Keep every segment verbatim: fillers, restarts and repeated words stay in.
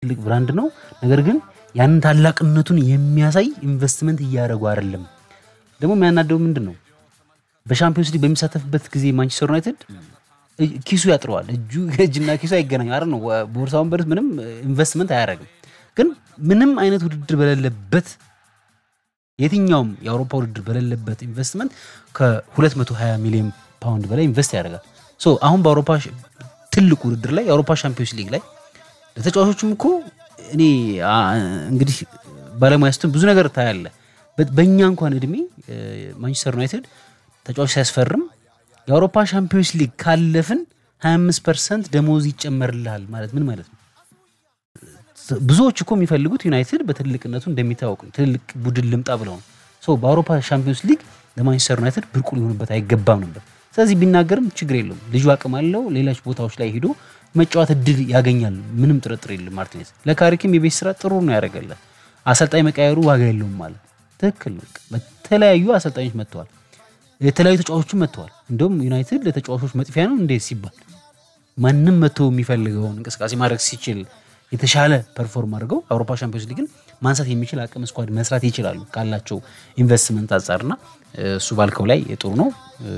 ትልቅ ብራንድ ነው ነገር ግን ያን ታላቅነቱን የሚያሳይ ኢንቨስትመንት እያደረጉ አይደለም ደግሞ የሚያናደው ምንድነው በሻምፒዮንስ ሊግ በሚሳተፍበት ጊዜ ማንቸስተር ዩናይትድ ኪሱ ያጥረዋል እጁ እጅና ኪሱ አይገናኙ አይደል ነው ቦርሳውን በርስ ምንም ኢንቨስትመንት አያደርግም ግን ምንም አይነት ውድድር በሌለበት የትኛውም የአውሮፓ ውድድር በሌለበት ኢንቨስትመንት ከ220 ሚሊዮን ፓውንድ በላይ ኢንቨስት ያደርጋል ሶ አሁን በአውሮፓ ትልቁ ውድድር ላይ የአውሮፓ ሻምፒዮንስ ሊግ ላይ ለተጫዋቾቹም እኮ እኔ እንግዲህ ባለሙያስተን ብዙ ነገር ታያለ በእኛ እንኳን እድሜ ማንቸስተር ዩናይትድ ተጫዋች ሲያስፈርም የአውሮፓ ሻምፒዮንስ ሊግ ካለፍን ሃያ አምስት ፐርሰንት ደሞዝ ይጨመርልሃል ማለት ምን ማለት ነው ብዙዎች እኮ የሚፈልጉት ዩናይትድ በትልቅነቱ እንደሚታወቅ ትልቅ ቡድን ልምጣ ብለው ነው ሶ በአውሮፓ ሻምፒዮንስ ሊግ ለማንቸስተር ዩናይትድ ብርቁ ሊሆንበት አይገባም ነበር ስለዚህ ቢናገርም ችግር የለውም ልጁ አቅም አለው ሌላች ቦታዎች ላይ ሄዶ መጫወት እድል ያገኛል ምንም ጥርጥር የለም ማርቲኔዝ ለካሪክም የቤት ስራ ጥሩ ነው ያደርጋል አሰልጣኝ መቀየሩ ዋጋ የለውም ማለት ትክክል ነው በተለያዩ አሰልጣኞች መጥተዋል የተለያዩ ተጫዋቾች መጥተዋል እንደውም ዩናይትድ ለተጫዋቾች መጥፊያ ነው እንዴ ሲባል ማንንም መጥቶ የሚፈልገውን እንቅስቃሴ ማድረግ ሲችል የተሻለ ፐርፎርም አድርገው አውሮፓ ሻምፒዮንስ ሊግን ማንሳት የሚችል አቅም ስኳድ መስራት ይችላሉ ካላቸው ኢንቨስትመንት አንፃርና እሱ ባልከው ላይ ጥሩ ነው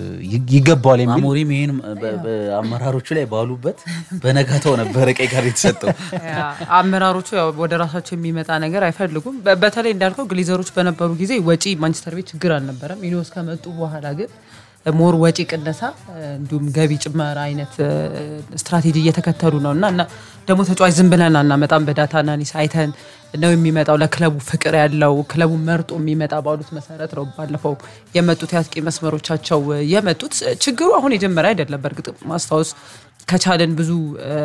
ይገባዋል የሚል አሞሪም ይሄን በአመራሮቹ ላይ ባሉበት በነጋታው ነበር ቀይ ካርድ የተሰጠው አመራሮቹ ያው ወደ ራሳቸው የሚመጣ ነገር አይፈልጉም በተለይ እንዳልከው ግሊዘሮች በነበሩ ጊዜ ወጪ ማንቸስተር ቤት ችግር አልነበረም ኢኖስ ከመጡ በኋላ ግን ሞር ወጪ ቅነሳ እንዲሁም ገቢ ጭማራ አይነት ስትራቴጂ እየተከተሉ ነውና እና ደሞ ተጫዋች ዝም ብለን አናመጣም በዳታ አናሊሲስ አይተን ነው የሚመጣው ለክለቡ ፍቅር ያለው ክለቡ መርጦ የሚመጣ ባሉት መሰረት ነው ባለፈው የመጡት ያጥቂ መስመሮቻቸው የመጡት ችግሩ አሁን የጀመረ አይደለም በርግጥ ማስታወስ ከቻለን ብዙ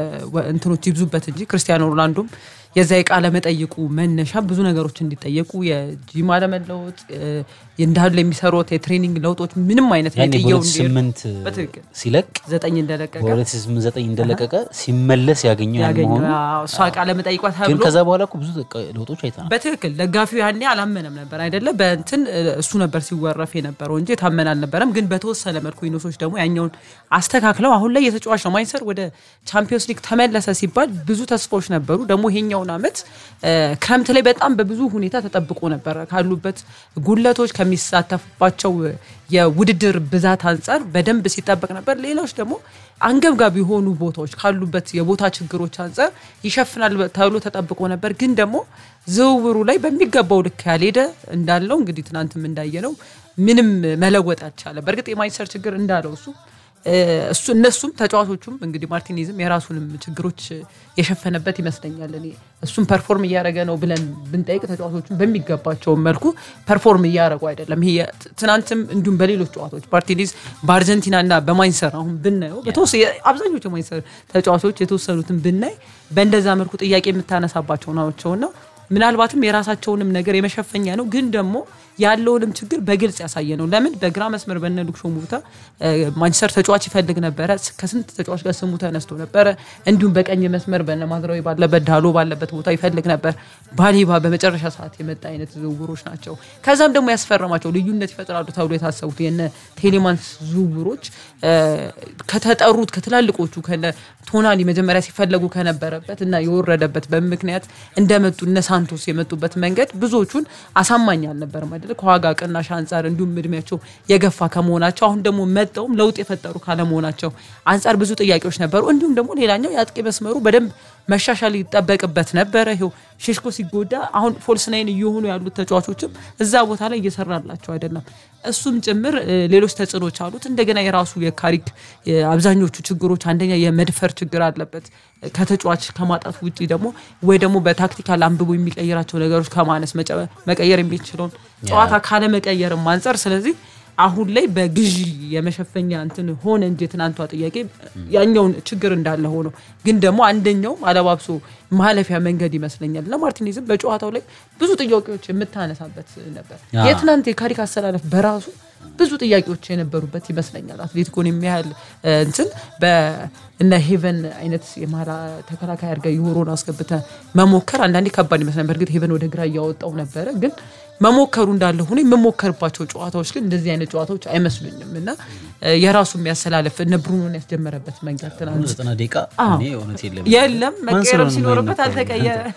እንትኖች ይብዙበት እንጂ ክርስቲያኖ ሮናልዶም የዛ የቃለ መጠይቁ መነሻ ብዙ ነገሮች እንዲጠየቁ የጂም አለመለውጥ እንዳሉ የሚሰሩት የትሬኒንግ ለውጦች ምንም አይነት የጥየው ስምንት ሲለቅ ዘጠኝ እንደለቀቀ ወደ ዘጠኝ እንደለቀቀ ሲመለስ ያገኘው ያልሆነ እሷ ቃለ መጠይቋ ተብሎ ግን ከዛ በኋላ እኮ ብዙ ለውጦች አይተናል በትክክል ደጋፊው ያኔ አላመነም ነበር አይደለ በእንትን እሱ ነበር ሲወረፍ የነበረው እንጂ ታመን አልነበረም ግን በተወሰነ መልኩ ኢኖሶች ደግሞ ያኛውን አስተካክለው አሁን ላይ የተጫዋች ነው ማንቸስተር ወደ ቻምፒዮንስ ሊግ ተመለሰ ሲባል ብዙ ተስፋዎች ነበሩ ደግሞ ይሄኛው አመት ክረምት ላይ በጣም በብዙ ሁኔታ ተጠብቆ ነበር ካሉበት ጉለቶች ከሚሳተፍባቸው የውድድር ብዛት አንፃር በደንብ ሲጠበቅ ነበር ሌሎች ደግሞ አንገብጋቢ ሆኑ ቦታዎች ካሉበት የቦታ ችግሮች አንፃር ይሸፍናል ተብሎ ተጠብቆ ነበር ግን ደግሞ ዝውውሩ ላይ በሚገባው ልክ ያልሄደ እንዳለው እንግዲህ ትናንትም እንዳየነው ምንም መለወጥ አልቻለ በርግጥ የማንቸስተር ችግር እንዳለው እሱ እሱ እነሱም ተጫዋቾቹም እንግዲህ ማርቲኔዝም የራሱንም ችግሮች የሸፈነበት ይመስለኛል እኔ እሱም ፐርፎርም ያደረገ ነው ብለን ብንጠይቅ ተጫዋቾቹም በሚገባቸው መልኩ ፐርፎርም ያደረጉ አይደለም ይሄ ትናንትም እንዲሁም በሌሎች ተጫዋቾች ማርቲኔዝ በአርጀንቲናና በማንቸስተር አሁን ብናየው በተወሰነ አብዛኞቹ ማንቸስተር ተጫዋቾች የተወሰኑትን ብናይ በእንደዛ መልኩ ጥያቄ የምታነሳባቸው ናቸውና ምናልባትም የራሳቸውንም ነገር የመሸፈኛ ነው ግን ደግሞ ያለውንም ችግር በግልጽ ያሳየ ነው ለምን በግራ መስመር በነሉክ ሾሙታ ማንቸስተር ተጫዋች ይፈልግ ነበር ከስንት ተጫዋች ጋር ስሙ ተነስቶ ነበር እንዲሁም በቀኝ መስመር በነማድራዊ ባለበት ዳሎ ባለበት ቦታ ይፈልግ ነበር ባሊባ በመጨረሻ ሰዓት የመጣ አይነት ዝውውሮች ናቸው ከዛም ደግሞ ያስፈረማቸው ልዩነት ይፈጥራሉ ተብሎ የታሰቡት የነ ቴሌማንስ ዝውውሮች ከተጠሩት ከትላልቆቹ ከነ ቶናሊ መጀመሪያ ሲፈልጉ ከነበረበት እና የወረደበት በመክንያት እንደመጡ እነ ሳንቶስ የመጡበት መንገድ ብዙዎቹን አሳማኝ አልነበረም አይደል ከዋጋ ቅናሽ አንፃር እንዲሁም እድሜያቸው የገፋ ከመሆናቸው አሁን ደግሞ መጣውም ለውጥ የፈጠሩ ካለመሆናቸው አንፃር ብዙ ጥያቄዎች ነበሩ እንዲሁም ደግሞ ሌላኛው ያጥቂ መስመሩ በደንብ መሻሻል ይተበቅበት ነበር ይሄው ሼሽኮ ሲጎዳ አሁን ፎልስ ናይን እየሆኑ ያሉት ተጫዋቾችም እዛ ቦታ ላይ እየሰራላቸው አይደለም እሱም ጭምር ሌሎች ተጽዕኖች አሉት እንደገና የራሱ የካሪክ አብዛኞቹ ችግሮች አንደኛ የመድፈር ችግር አለበት ከተጫዋች ከማጣት ውጪ ደግሞ ወይ ደግሞ በታክቲካል አንብቦ የሚቀየራቸው ነገሮች ከማነስ መቀየር የሚችለው ጨዋታ ካለ መቀየርም አንፃር ስለዚህ አሁን ላይ በግዢ የመሸፈኛ እንትን ሆነ እንጂ ትናንቷ ጥያቄ ያኛው ችግር እንዳለ ሆኖ ግን ደግሞ አንደኛው አለባብሶ ማለፊያ መንገድ ይመስለኛል ለማርቲኔዝም በጨዋታው ላይ ብዙ ጥያቄዎች የምታነሳበት ነበር የትናንት የካሪክ አሰላለፍ በራሱ ብዙ ጥያቄዎች የነበሩበት ይመስለኛል አትሌቲኮን የሚያህል እንትን በእነ ሄቨን አይነት የማራ ተከላካይ አድርጋ ይሆሮን አስገብተ መሞከር አንዳንዴ ከባድ ይመስላል በርግጥ ሄቨን ወደ ግራ ያወጣው ነበር ግን መሞከሩ እንዳለ ሆነ የመሞከርባቸው ጨዋታዎች ግን እንደዚህ አይነት ጨዋታዎች አይመስሉኝም እና የራሱ የሚያሰላልፍ እነ ብሩኖን ያስጀመረበት መንገድ ትናንት ዘጠና ደቂቃ እኔ እውነት የለም የለም መቀየር ሲኖርበት አልተቀየረ